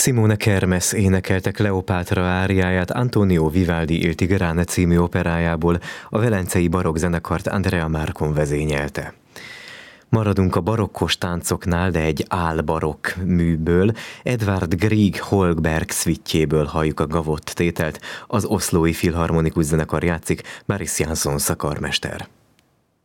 Simone Kermes énekelte Kleopátra áriáját Antonio Vivaldi Il Tigrane című operájából, a velencei barokk zenekart Andrea Marcon vezényelte. Maradunk a barokkos táncoknál, de egy álbarokk műből, Edvard Grieg Holberg szvittjéből halljuk a gavott tételt, az Oslói Filharmonikus Zenekar játszik, Maris Jansson karmester.